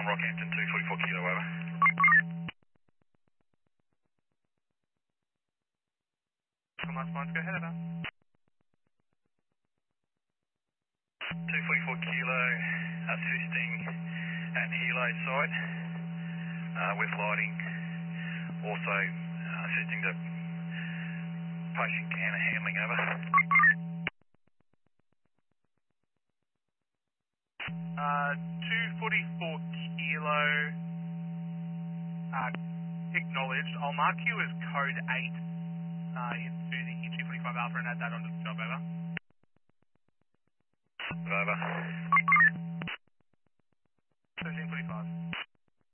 from Rockhampton, 244 kilo, over. Come on, go ahead, over. 244 kilo, assisting at Helo site with lighting, also assisting the patient counter handling, over. 244 kilo, acknowledged. I'll mark you as code 8 into the E245 Alpha and add that onto the job, over. Over. 1345.